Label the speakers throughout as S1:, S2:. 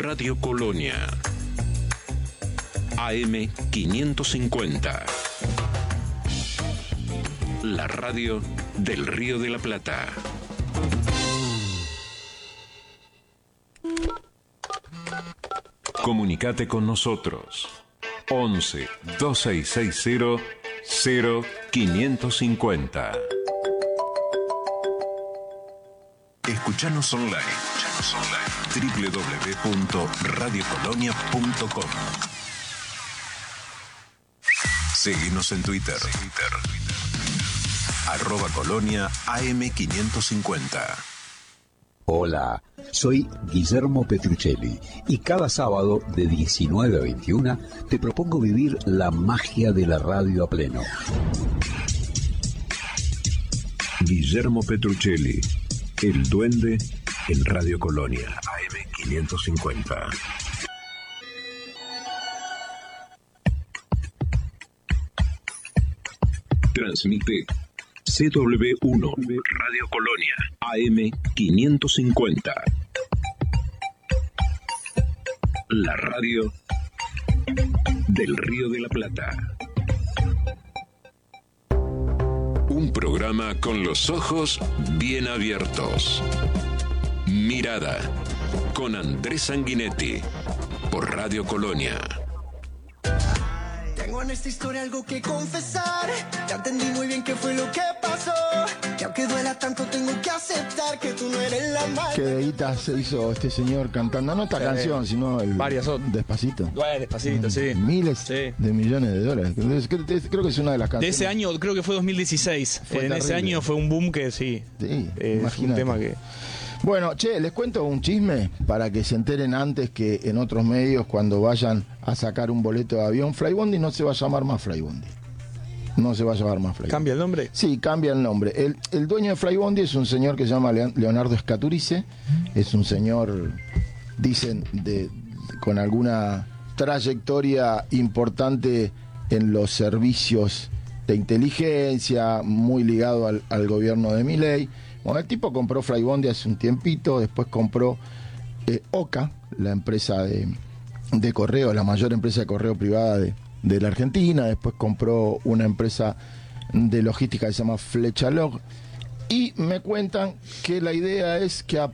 S1: Radio Colonia. AM 550. La radio del Río de la Plata. Comunicate con nosotros. 11 2660 0550. Escuchanos online. www.radiocolonia.com. Seguinos en Twitter. @Colonia AM550.
S2: Hola, soy Guillermo Petruccelli y cada sábado de 19 a 21 te propongo vivir la magia de la radio a pleno.
S1: Guillermo Petruccelli, el duende en Radio Colonia AM550. Transmite CW1 Radio Colonia AM550. La radio del Río de la Plata. Un programa con los ojos bien abiertos. Mirada con Andrés Sanguinetti por Radio Colonia.
S3: Tengo en esta historia algo que confesar. Ya entendí muy bien qué fue lo que pasó. Que aunque duela tanto tengo que aceptar que tú no eres la mala.
S4: Qué deditas se hizo este señor cantando, no esta canción, sino el
S5: varias otras.
S4: Despacito.
S5: Bueno, Despacito, sí.
S4: Miles de millones de dólares. Creo que es una de las canciones.
S5: De ese año, creo que fue 2016.
S4: Fue
S5: en
S4: terrible.
S5: ese año fue un boom que sí. Es un tema que...
S4: Bueno, les cuento un chisme para que se enteren antes que en otros medios cuando vayan a sacar un boleto de avión. Flybondi no se va a llamar más Flybondi. No se va a llamar más Flybondi.
S5: ¿Cambia el nombre?
S4: Sí, cambia el nombre. El dueño de Flybondi es un señor que se llama Leonardo Scaturice. Es un señor, dicen, con alguna trayectoria importante en los servicios de inteligencia, muy ligado al gobierno de Milei. Bueno, el tipo compró Flybondi hace un tiempito, después compró OCA, la empresa de correo, la mayor empresa de correo privada de la Argentina, después compró una empresa de logística que se llama Flechalog, y me cuentan que la idea es que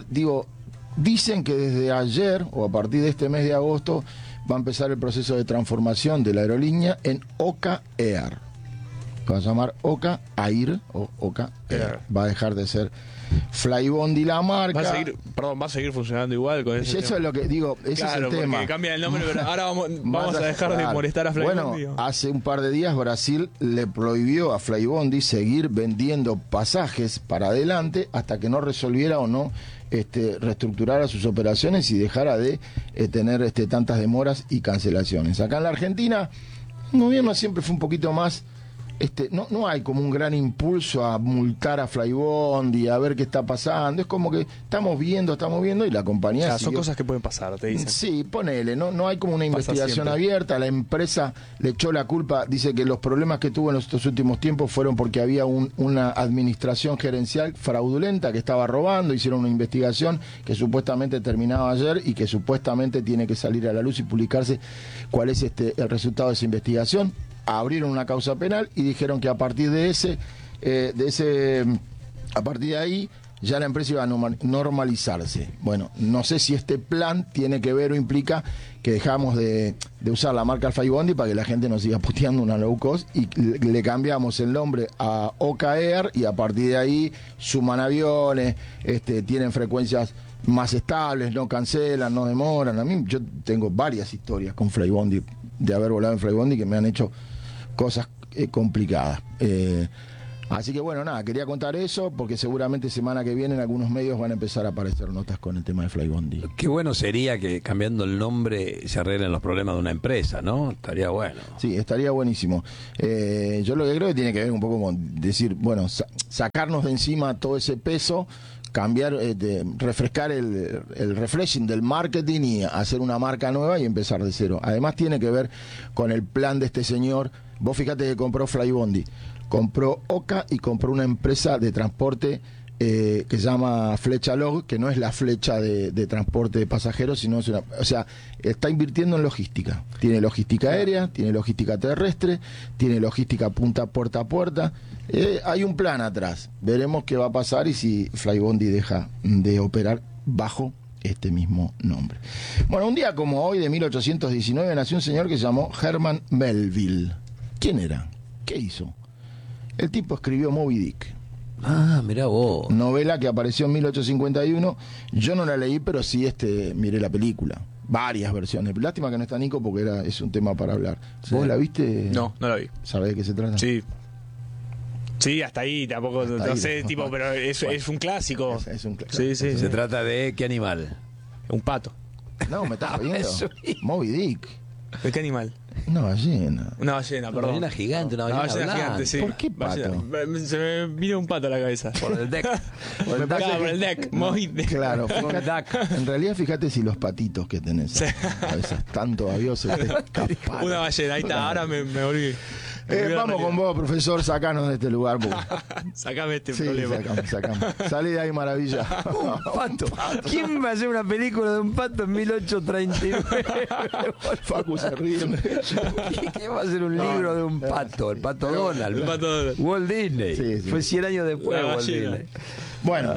S4: dicen que desde ayer o a partir de este mes de agosto va a empezar el proceso de transformación de la aerolínea en OCA Air. Va a llamar OCA Air o OCA Air. Va a dejar de ser Flybondi la marca.
S5: Va a seguir funcionando igual con ese
S4: Eso
S5: tema.
S4: es lo que digo, ese es el tema.
S5: Porque cambia el nombre, pero ahora vamos a dejar de molestar a Flybondi.
S4: Bueno, hace un par de días Brasil le prohibió a Flybondi seguir vendiendo pasajes para adelante hasta que no resolviera o no reestructurara sus operaciones y dejara de tener tantas demoras y cancelaciones. Acá en la Argentina, el gobierno siempre fue un poquito más... No hay como un gran impulso a multar a Flybondi, a ver qué está pasando. Es como que estamos viendo y la compañía...
S5: Son cosas que pueden pasar, te dicen.
S4: Sí, ponele, no hay como una investigación
S5: siempre
S4: abierta. La empresa le echó la culpa, dice que los problemas que tuvo en estos últimos tiempos fueron porque había una administración gerencial fraudulenta que estaba robando. Hicieron una investigación que supuestamente terminaba ayer y que supuestamente tiene que salir a la luz y publicarse cuál es el resultado de esa investigación. Abrieron una causa penal y dijeron que a partir de ahí ya la empresa iba a normalizarse. Bueno, no sé si este plan tiene que ver o implica que dejamos de usar la marca Flybondi para que la gente nos siga puteando una low cost y le cambiamos el nombre a OCA Air y a partir de ahí suman aviones, tienen frecuencias más estables, no cancelan, no demoran. Yo tengo varias historias con Flybondi, de haber volado en Flybondi, que me han hecho cosas complicadas. Así que bueno, nada, quería contar eso porque seguramente semana que viene en algunos medios van a empezar a aparecer notas con el tema de Flybondi.
S6: Qué bueno sería que cambiando el nombre se arreglen los problemas de una empresa, ¿no? Estaría bueno.
S4: Sí, estaría buenísimo. Yo lo que creo que tiene que ver un poco con decir, bueno, sacarnos de encima todo ese peso, cambiar, refrescar el refreshing del marketing y hacer una marca nueva y empezar de cero. Además tiene que ver con el plan de este señor. Vos fíjate que compró Flybondi, compró OCA y compró una empresa de transporte que se llama Flecha Log, que no es la flecha de transporte de pasajeros, sino es una, o sea, está invirtiendo en logística. Tiene logística aérea, tiene logística terrestre, tiene logística puerta a puerta. Hay un plan atrás. Veremos qué va a pasar y si Flybondi deja de operar bajo este mismo nombre. Bueno, un día como hoy de 1819 nació un señor que se llamó Herman Melville. ¿Quién era? ¿Qué hizo? El tipo escribió Moby Dick.
S6: Ah, mirá vos.
S4: Novela que apareció en 1851. Yo no la leí, pero sí miré la película. Varias versiones. Lástima que no está Nico porque es un tema para hablar.
S6: Sí.
S4: ¿Vos la viste?
S5: No la vi.
S4: ¿Sabés de qué se trata?
S5: Sí. Sí, hasta ahí tampoco,
S4: Hasta
S5: no
S4: ahí,
S5: sé,
S4: no.
S5: tipo, pero es un clásico.
S4: Es un clásico.
S5: Sí, sí,
S6: Se
S5: sí.
S6: trata de ¿qué animal?
S5: Un pato.
S4: No, me estás viendo.
S6: Eso sí.
S4: Moby Dick.
S5: ¿De qué animal?
S4: Una ballena.
S5: Una ballena,
S6: Una
S5: perdón.
S6: ballena gigante, una
S5: Una
S6: ballena
S5: ballena
S6: hablante.
S5: gigante, sí.
S4: ¿Por qué pato?
S5: Ballena. Se me vino un pato a la cabeza.
S6: Por el deck. Por el
S4: Me
S6: deck.
S5: Claro, por el deck. Moby Dick.
S4: Claro,
S6: Con
S4: fíjate, en realidad fíjate si los patitos que tenés
S5: Sí.
S4: a veces tanto avioso te escaparon.
S5: Una ballena, ahí está, ahora me volví.
S4: Vamos con vos, profesor, sacanos de este lugar. Porque...
S5: Sacame este
S4: Sí,
S5: problema.
S4: sacamos. Salí de ahí, maravilla.
S6: Pato. ¿Quién va a hacer una película de un pato en 1839?
S4: Facu se ríe.
S6: ¿Quién va a hacer un libro de un pato? El pato Donald.
S5: El pato Donald.
S6: Walt Disney.
S4: Sí.
S6: Fue 100 años después
S5: La
S6: Walt
S5: ballena.
S6: Disney.
S4: Bueno,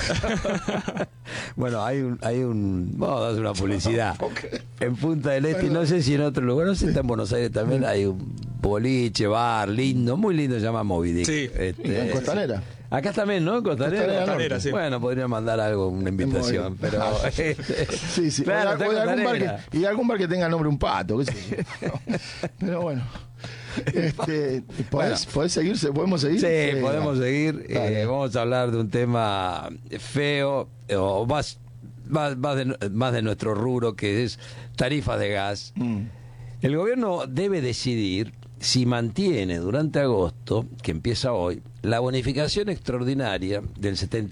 S6: Bueno, hay un vamos a hacer una publicidad en Punta del Este, y no sé si en otro lugar, no sé si está en Buenos Aires también, hay un boliche, bar, lindo, muy lindo, se llama Moby Dick.
S5: Sí.
S4: en Costanera.
S6: Acá también, ¿no? Costanera.
S5: Costanera, sí.
S6: Bueno, podrían mandar algo, una invitación,
S4: Muy bien.
S6: pero
S4: Sí.
S6: Claro,
S4: O
S6: está
S4: de algún bar
S6: Costanera.
S4: y algún bar que tenga el nombre un pato, qué sé yo. Pero bueno. ¿Podés seguirse? ¿Podemos seguir?
S6: Sí, podemos seguir.
S4: Dale.
S6: Vamos a hablar de un tema feo, o más de nuestro rubro, que es tarifas de gas. El gobierno debe decidir si mantiene durante agosto, que empieza hoy, la bonificación extraordinaria del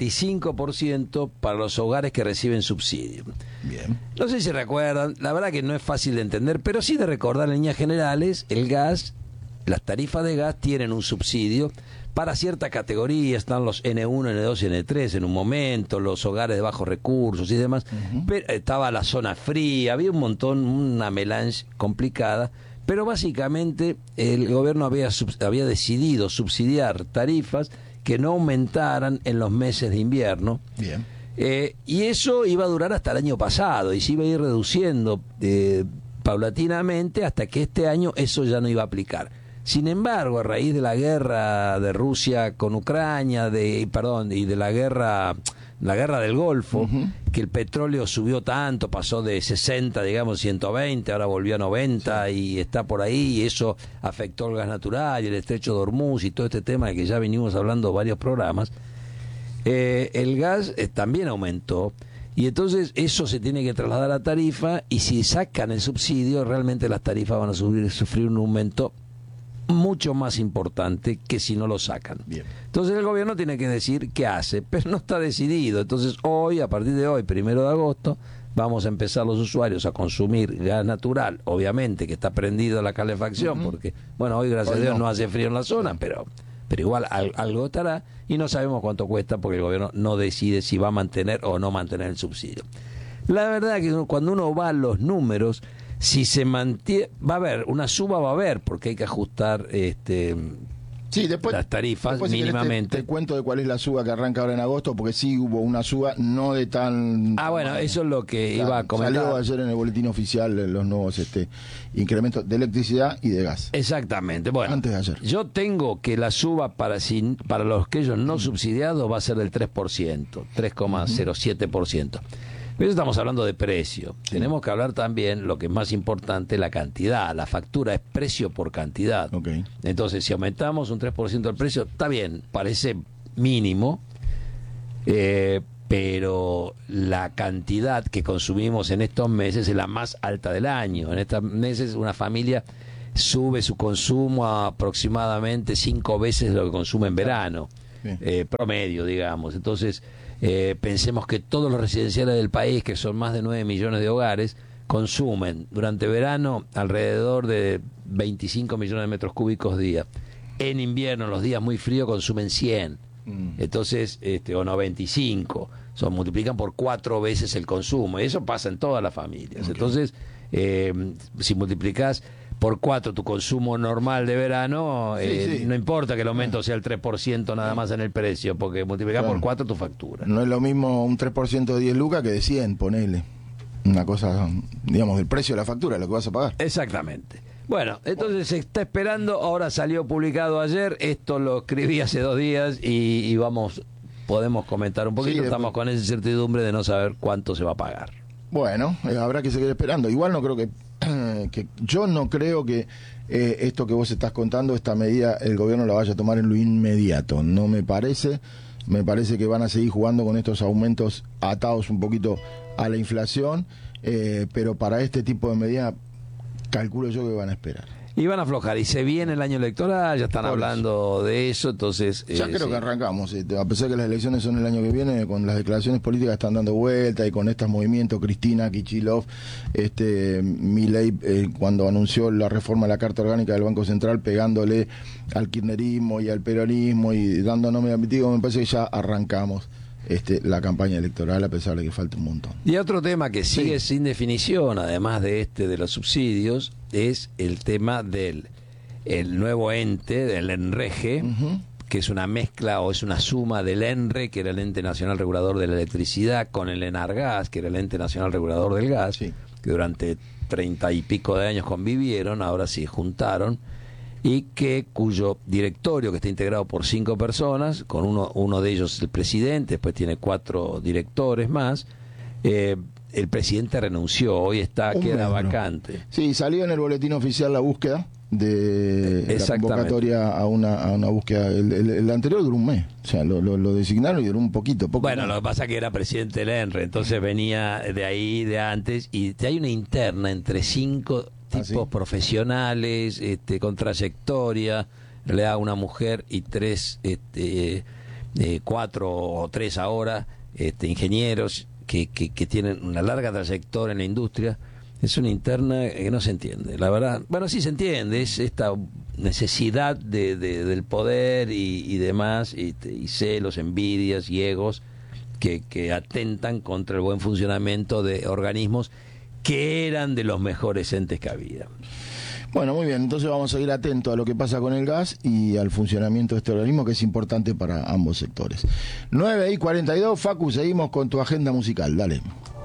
S6: 75% para los hogares que reciben subsidio.
S4: Bien.
S6: No sé si recuerdan, la verdad que no es fácil de entender, pero sí de recordar en líneas generales, el gas, las tarifas de gas tienen un subsidio para cierta categoría, están los N1, N2 y N3 en un momento, los hogares de bajos recursos y demás, pero estaba la zona fría, había un montón, una melange complicada, pero básicamente el gobierno había decidido subsidiar tarifas que no aumentaran en los meses de invierno.
S4: Bien.
S6: Y eso iba a durar hasta el año pasado y se iba a ir reduciendo paulatinamente hasta que este año eso ya no iba a aplicar. Sin embargo, a raíz de la guerra de Rusia con Ucrania, y de la guerra del Golfo, que el petróleo subió tanto, pasó de 60, digamos, 120, ahora volvió a 90 y está por ahí, y eso afectó el gas natural y el estrecho de Hormuz y todo este tema que ya venimos hablando varios programas. El gas también aumentó y entonces eso se tiene que trasladar a tarifa, y si sacan el subsidio realmente las tarifas van a sufrir un aumento mucho más importante que si no lo sacan.
S4: Bien.
S6: Entonces el gobierno tiene que decir qué hace, pero no está decidido. Entonces hoy, a partir de hoy, 1 de agosto, vamos a empezar los usuarios a consumir gas natural, obviamente que está prendido la calefacción, porque bueno, hoy gracias a Dios no hace frío en la zona, pero igual algo estará, y no sabemos cuánto cuesta porque el gobierno no decide si va a mantener o no mantener el subsidio. La verdad que cuando uno va a los números, si se mantiene, va a haber una suba, va a haber, porque hay que ajustar
S4: Sí, después,
S6: las tarifas
S4: después, si querés,
S6: mínimamente.
S4: te cuento de cuál es la suba que arranca ahora en agosto, porque sí hubo una suba, no de tan...
S6: Bueno, eso es lo que
S4: Claro,
S6: iba a comentar.
S4: Salió ayer en el boletín oficial los nuevos incrementos de electricidad y de gas.
S6: Exactamente. Bueno,
S4: Antes de ayer.
S6: yo tengo que la suba para los que ellos no subsidiados va a ser del 3%, 3,07%. Pero estamos hablando de precio. Tenemos que hablar también, lo que es más importante, la cantidad. La factura es precio por cantidad.
S4: Ok.
S6: Entonces, si aumentamos un 3% el precio, está bien, parece mínimo, pero la cantidad que consumimos en estos meses es la más alta del año. En estos meses una familia sube su consumo a aproximadamente 5 veces lo que consume en verano, promedio, digamos. Entonces, pensemos que todos los residenciales del país, que son más de 9 millones de hogares, consumen durante verano alrededor de 25 millones de metros cúbicos día. En invierno, los días muy fríos, consumen 100. Entonces, o 95, multiplican por 4 veces el consumo, y eso pasa en todas las familias. Entonces, si multiplicas por 4 tu consumo normal de verano, no importa que el aumento sea el 3% nada más en el precio, porque multiplicas por 4 tu factura.
S4: No es lo mismo un 3% de 10 lucas que de 100, ponele. Una cosa, digamos, del precio de la factura, lo que vas a pagar.
S6: Exactamente. Bueno, entonces se está esperando, ahora salió publicado ayer, esto lo escribí hace 2 días y podemos comentar un poquito, estamos con esa incertidumbre de no saber cuánto se va a pagar.
S4: Bueno, habrá que seguir esperando. Igual no creo que yo no creo que esto que vos estás contando, esta medida, el gobierno la vaya a tomar en lo inmediato. No me parece. Me parece que van a seguir jugando con estos aumentos atados un poquito a la inflación, pero para este tipo de medidas calculo yo que van a esperar.
S6: Y van a aflojar, y se viene el año electoral, ya están hablando de eso, entonces...
S4: ya creo que arrancamos, a pesar que las elecciones son el año que viene, con las declaraciones políticas están dando vuelta, y con estos movimientos, Cristina, Kichilov, Milei, cuando anunció la reforma de la Carta Orgánica del Banco Central, pegándole al kirchnerismo y al peronismo, y dando nombre a Mitigo, me parece que ya arrancamos la campaña electoral, a pesar de que falta un montón.
S6: Y otro tema que sigue sin definición, además de de los subsidios, es el tema del nuevo ente, del ENREGE, que es una mezcla o es una suma del ENRE, que era el Ente Nacional Regulador de la Electricidad, con el ENARGAS, que era el Ente Nacional Regulador del Gas, que durante 30 y pico de años convivieron, ahora sí juntaron, y cuyo directorio, que está integrado por 5 personas, con uno de ellos el presidente, después tiene 4 directores más, el presidente renunció, hoy queda vacante.
S4: Sí, salió en el boletín oficial la búsqueda de la convocatoria a una búsqueda. El anterior duró un mes, o sea, lo designaron y duró un poco.
S6: Bueno,
S4: más.
S6: Lo que pasa es que era presidente del ENRE, entonces venía de ahí, de antes, y hay una interna entre 5 tipos profesionales, con trayectoria, le da una mujer y 3, 4 o 3 ahora, ingenieros que tienen una larga trayectoria en la industria. Es una interna que no se entiende, la verdad. Bueno, sí se entiende, es esta necesidad del poder y demás, y celos, envidias y egos que atentan contra el buen funcionamiento de organismos que eran de los mejores entes que había.
S4: Bueno, muy bien, entonces vamos a seguir atentos a lo que pasa con el gas y al funcionamiento de este organismo, que es importante para ambos sectores. 9:42, Facu, seguimos con tu agenda musical, dale.